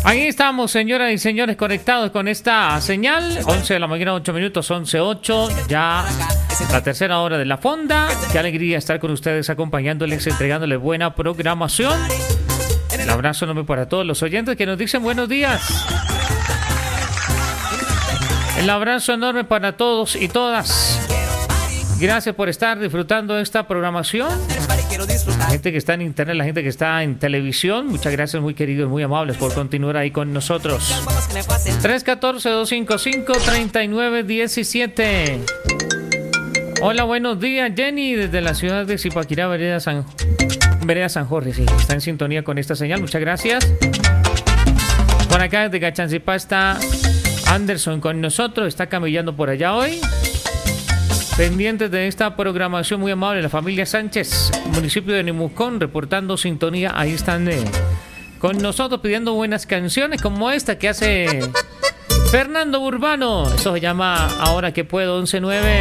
Ahí estamos, señoras y señores, conectados con esta señal. 11 de la mañana, 8 minutos, 11:08. Ya la tercera hora de la fonda. Qué alegría estar con ustedes, acompañándoles, entregándoles buena programación. El abrazo enorme para todos los oyentes que nos dicen buenos días. El abrazo enorme para todos y todas. Gracias por estar disfrutando de esta programación. La gente que está en internet, la gente que está en televisión, muchas gracias, muy queridos, muy amables por continuar ahí con nosotros. 314-255-3917. Hola, buenos días, Jenny, desde la ciudad de Zipaquirá, Vereda San Jorge. Sí, está en sintonía con esta señal, muchas gracias. Por acá desde Gachancipá está Anderson con nosotros, está camellando por allá hoy. Pendientes de esta programación, muy amable, la familia Sánchez, municipio de Nimucón, reportando sintonía. Ahí están con nosotros pidiendo buenas canciones como esta que hace Fernando Urbano. Eso se llama Ahora que Puedo, 11:09.